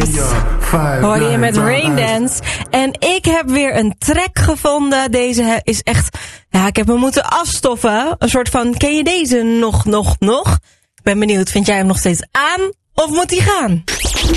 Hoorde je met Raindance. En ik heb weer een track gevonden. Deze is echt... Ja, ik heb hem moeten afstoffen. Een soort van, ken je deze nog? Ik ben benieuwd, vind jij hem nog steeds aan? Of moet hij gaan?